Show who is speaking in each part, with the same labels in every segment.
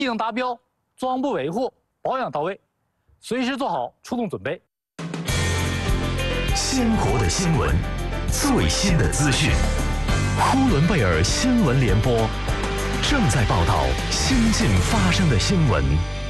Speaker 1: 技能达标，装布维护，保养到位，随时做好出动准备。
Speaker 2: 鲜活的新闻，最新的资讯，呼伦贝尔新闻联播正在报道新近发生的新闻。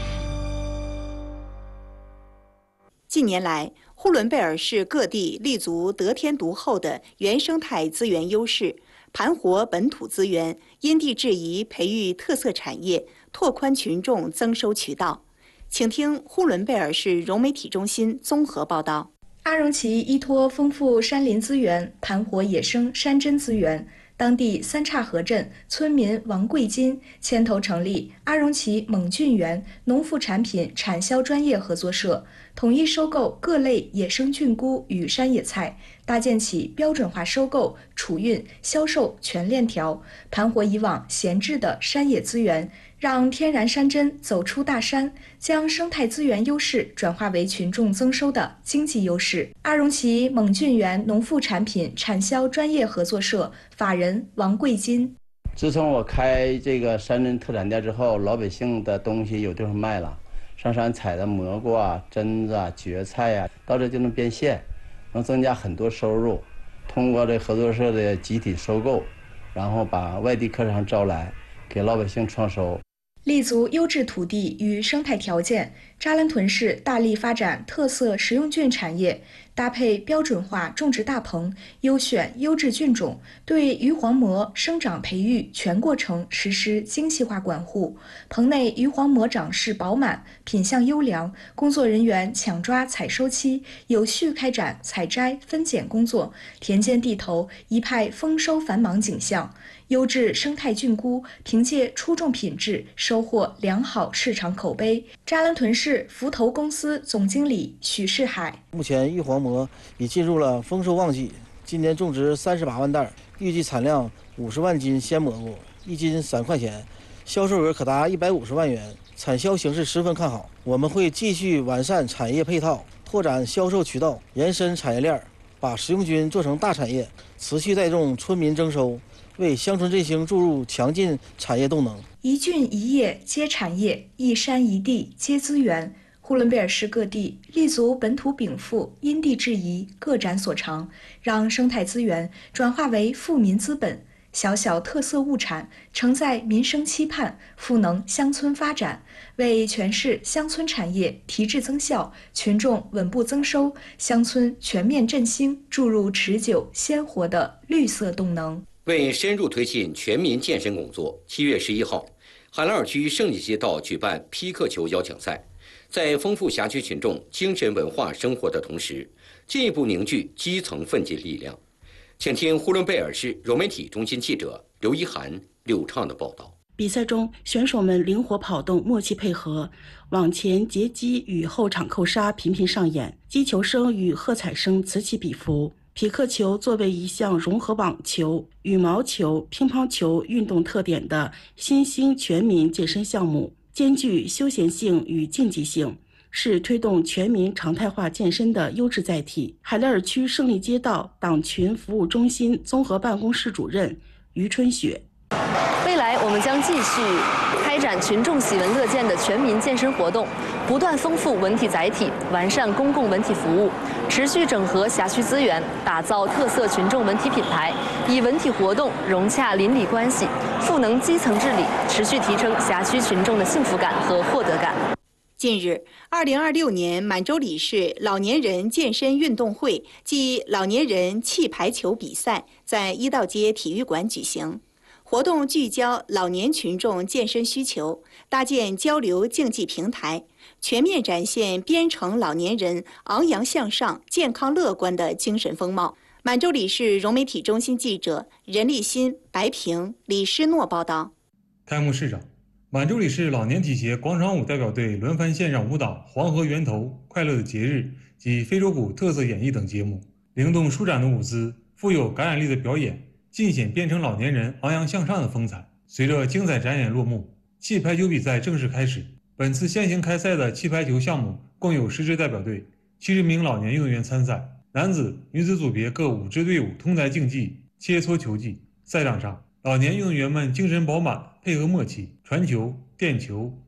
Speaker 3: 近年来，呼伦贝尔市各地立足得天独厚的原生态资源优势，盘活本土资源，因地制宜培育特色产业，拓宽群众增收渠道。请听呼伦贝尔市融媒体中心综合报道。
Speaker 4: 阿荣旗依托丰富山林资源，盘活野生山珍资源。当地三岔河镇村民王贵金牵头成立阿荣旗蒙郡园农副产品产销专业合作社，统一收购各类野生菌菇与山野菜，搭建起标准化收购、储运、销售全链条，盘活以往闲置的山野资源，让天然山珍走出大山，将生态资源优势转化为群众增收的经济优势。阿荣旗蒙郡园农副产品产销专业合作社法人王贵金：
Speaker 5: 自从我开这个山珍特产店之后，老百姓的东西有地方卖了，上山采的蘑菇啊、榛子啊、蕨菜啊，到这就能变现，能增加很多收入。通过这合作社的集体收购，然后把外地客商招来，给老百姓创收。
Speaker 4: 立足优质土地与生态条件，扎兰屯市大力发展特色食用菌产业，搭配标准化种植大棚，优选优质菌种，对鱼黄膜生长培育全过程实施精细化管护。棚内鱼黄膜长势饱满，品相优良，工作人员抢抓采收期，有序开展采摘分拣工作，田间地头一派丰收繁忙景象。优质生态菌菇凭借出众品质收获良好市场口碑。扎兰屯市福投公司总经理许世海：
Speaker 6: 目前玉黄膜已进入了丰收旺季，今年种植38万袋，预计产量50万斤鲜蘑菇，一斤3块钱，销售额可达150万元，产销形势十分看好。我们会继续完善产业配套，拓展销售渠道，延伸产业链，把食用菌做成大产业，持续带动村民增收，为乡村振兴注入强劲产业动能。
Speaker 4: 一郡一业皆产业，一山一地皆资源。呼伦贝尔市各地立足本土禀赋，因地制宜，各展所长，让生态资源转化为富民资本，小小特色物产承载民生期盼，赋能乡村发展，为全市乡村产业提质增效，群众稳步增收，乡村全面振兴注入持久鲜活的绿色动能。
Speaker 7: 为深入推进全民健身工作，7月11号，海拉尔区胜利街道举办匹克球邀请赛，在丰富辖区群众精神文化生活的同时，进一步凝聚基层奋进力量。请听呼伦贝尔市融媒体中心记者刘一涵、柳畅的报道。
Speaker 8: 比赛中，选手们灵活跑动，默契配合，往前截击与后场扣杀频频上演，击球声与喝彩声此起彼伏。匹克球作为一项融合网球、羽毛球、乒乓球运动特点的新兴全民健身项目，兼具休闲性与竞技性，是推动全民常态化健身的优质载体。海拉尔区胜利街道党群服务中心综合办公室主任于春雪：
Speaker 9: 未来我们将继续开展群众喜闻乐见的全民健身活动，不断丰富文体载体，完善公共文体服务，持续整合辖区资源，打造特色群众文体品牌，以文体活动融洽邻里关系，赋能基层治理，持续提升辖区群众的幸福感和获得感。
Speaker 3: 近日，2026年满洲里市老年人健身运动会暨老年人气排球比赛在一道街体育馆举行。活动聚焦老年群众健身需求，搭建交流竞技平台，全面展现边城老年人昂扬向上、健康乐观的精神风貌。满洲里市融媒体中心记者任立新、白平、李诗诺报道。
Speaker 10: 开幕式上，满洲里市老年体协广场舞代表队轮番献上舞蹈《黄河源头》、《快乐的节日》及非洲鼓特色演绎等节目，灵动舒展的舞姿，富有感染力的表演，尽显边城老年人昂扬向上的风采。随着精彩展演落幕，气排球比赛正式开始。本次先行开赛的气排球项目共有10支代表队，70名老年运动员参赛，男子、女子组别各5支队伍同台竞技、切磋球技。赛场上，老年运动员们精神饱满，配合默契，传球、垫球、